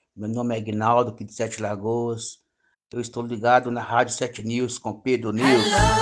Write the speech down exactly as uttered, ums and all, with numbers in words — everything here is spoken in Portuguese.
Meu nome é Aguinaldo, aqui de Sete Lagoas. Eu estou ligado na Rádio Sete News com Pedro News.